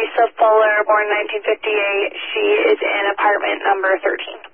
Lisa Fuller, born 1958. She is in apartment number 13.